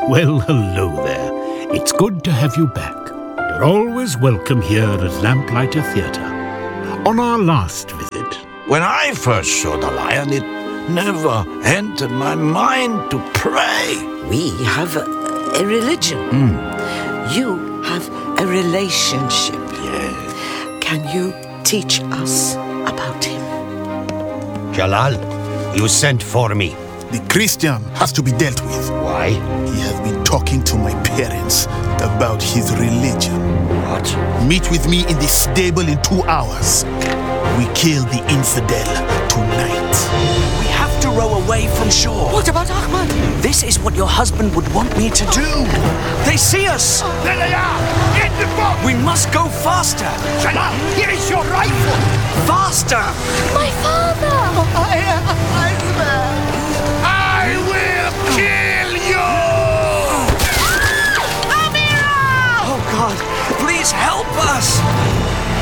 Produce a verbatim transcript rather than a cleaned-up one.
Well, hello there. It's good to have you back. You're always welcome here at Lamplighter Theatre. On our last visit, When I first saw the lion, it never entered my mind to pray. We have a, a religion. You have a relationship. Yes. Can you teach us about him? Jalal, you sent for me. The Christian has to be dealt with. Why? He has been talking to my parents about his religion. What? Meet with me in the stable in two hours. We kill the infidel tonight. We have to row away from shore. What about Ahmad? This is what your husband would want me to do. They see us. There they are! In the boat! We must go faster. Jalal, here is your rifle! Faster! My father! I will kill you! Oh, God, please help us.